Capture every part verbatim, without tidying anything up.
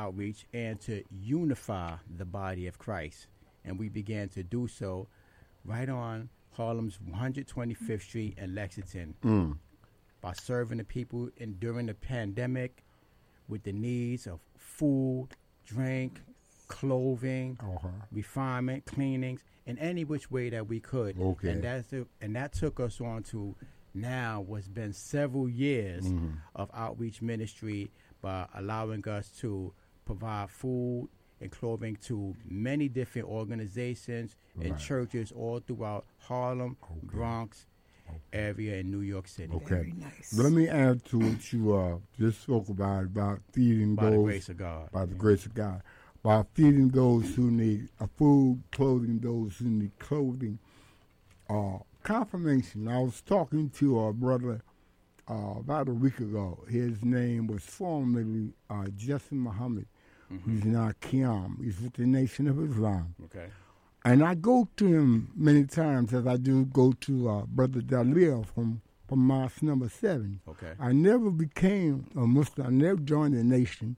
outreach and to unify the body of Christ. And we began to do so right on Harlem's one hundred twenty-fifth Street in Lexington Mm. by serving the people in, during the pandemic with the needs of food, drink, clothing, Uh-huh. refinement, cleanings, in any which way that we could. Okay. And that's the, and that took us on to now what's been several years Mhm. of outreach ministry by allowing us to provide food and clothing to many different organizations and Right. churches all throughout Harlem, Okay. Bronx area, and New York City. Okay. Very nice. Let me add to what you uh, just spoke about, about feeding By those, the grace of God. by the grace of God, by feeding those who need uh, food, clothing those who need clothing. Uh, confirmation, I was talking to a brother uh, about a week ago. His name was formerly uh, Justin Muhammad. Mhm. He's now Qiyam. He's with the Nation of Islam. Okay. And I go to him many times, as I do go to uh, Brother Dalil from, from Mosque Number Seven. Okay. I never became a Muslim. I never joined the nation.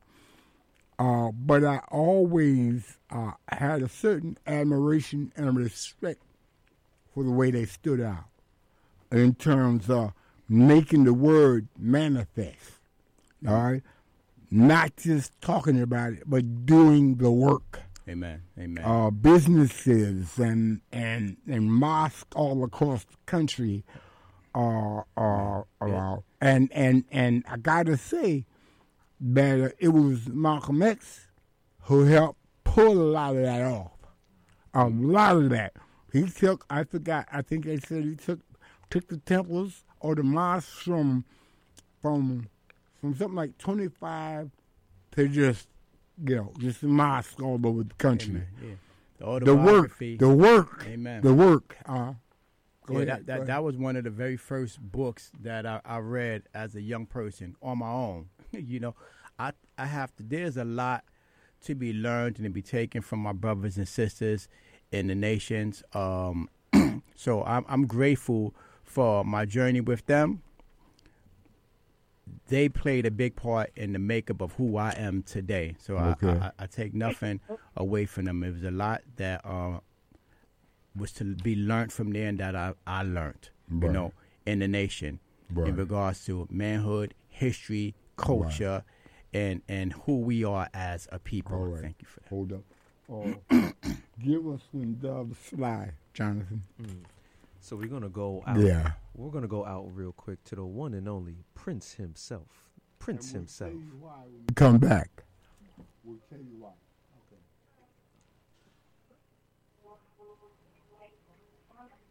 Uh, but I always uh, had a certain admiration and respect for the way they stood out in terms of making the word manifest. All right? Not just talking about it, but doing the work. Amen. Amen. Uh, businesses and, and, and mosques all across the country are, are, are and, and, and I got to say that uh, it was Malcolm X who helped pull a lot of that off. A lot of that. He took, I forgot, I think they said he took took the temples or the mosques from, from, from something like twenty-five to just, you know, just mosques all over the country. Amen. Yeah. The The work, autobiography. the work, Amen. the work. Uh, go Yeah, ahead, that, go that, ahead. that was one of the very first books that I, I read as a young person on my own. You know, I I have to. There's a lot to be learned and to be taken from my brothers and sisters in the nations. Um, so I'm I'm grateful for my journey with them. They played a big part in the makeup of who I am today. So Okay. I, I, I take nothing away from them. It was a lot that uh, was to be learned from there and that I, I learned, Right. you know, in the nation Right. in regards to manhood, history, culture, and, and who we are as a people. All right. Thank you for that. Hold up. Uh, give us some dove fly, Jonathan. Mm. So we're gonna go out. Yeah. We're gonna go out real quick to the one and only Prince himself. Prince himself. Come back. We'll tell you why. Okay.